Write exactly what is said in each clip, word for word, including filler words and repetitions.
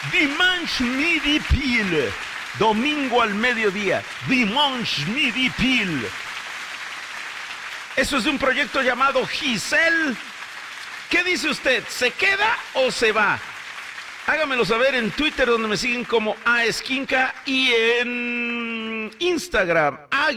Dimanche midi pile. Domingo al mediodía. Dimanche midi pile. Eso es de un proyecto llamado Giselle. ¿Qué dice usted? ¿Se queda o se va? Hágamelo saber en Twitter, donde me siguen como aesquinca, y en Instagram,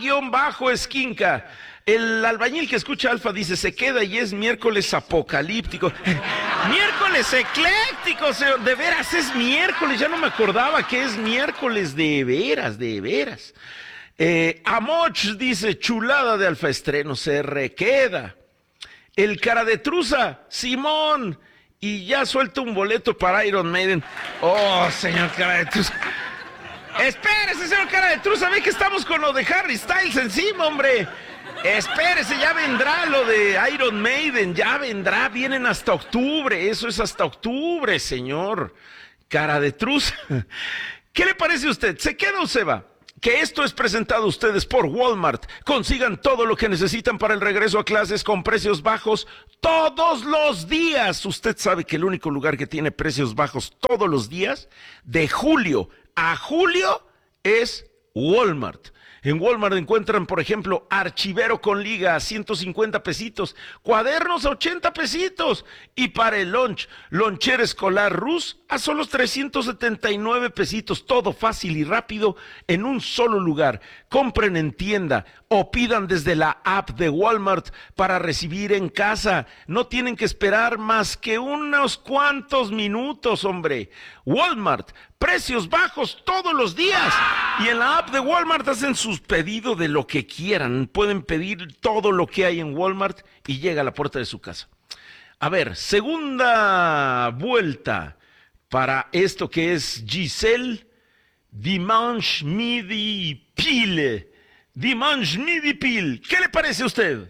a-esquinca. El albañil que escucha Alfa dice, se queda y es miércoles apocalíptico. Miércoles ecléctico, señor. De veras, es miércoles. Ya no me acordaba que es miércoles, de veras, de veras. Eh, Amoch dice, chulada de Alfa Estreno, se requeda. El cara de truza, Simón, y ya suelta un boleto para Iron Maiden. Oh, señor cara de truza. Espérese, señor cara de truza, ve que estamos con lo de Harry Styles encima, hombre. Espérese, ya vendrá lo de Iron Maiden, ya vendrá, vienen hasta octubre, eso es hasta octubre, señor. Cara de truza. ¿Qué le parece a usted? ¿Se queda o se va? Que esto es presentado a ustedes por Walmart. Consigan todo lo que necesitan para el regreso a clases con precios bajos todos los días. Usted sabe que el único lugar que tiene precios bajos todos los días, de julio a julio, es Walmart. En Walmart encuentran, por ejemplo, archivero con liga a ciento cincuenta pesitos, cuadernos a ochenta pesitos, y para el lunch, lonchera escolar Rus a solo trescientos setenta y nueve pesitos, todo fácil y rápido en un solo lugar. Compren en tienda o pidan desde la app de Walmart para recibir en casa. No tienen que esperar más que unos cuantos minutos, hombre. Walmart, precios bajos todos los días. Y en la app de Walmart hacen sus pedidos de lo que quieran. Pueden pedir todo lo que hay en Walmart y llega a la puerta de su casa. A ver, segunda vuelta para esto que es Giselle. Dimanche midi pile. Dimanche midi pile. ¿Qué le parece a usted?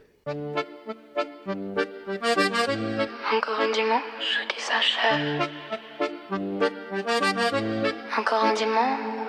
Encore un dimanche qui s'achève. Encore un dimanche.